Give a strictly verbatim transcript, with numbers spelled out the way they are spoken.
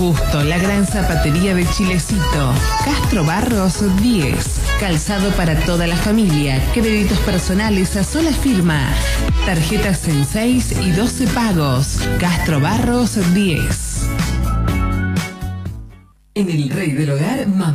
Justo, la gran zapatería de Chilecito. Castro Barros diez. Calzado para toda la familia. Créditos personales a sola firma. Tarjetas en seis y doce pagos. Castro Barros diez. En el Rey del Hogar, mamá.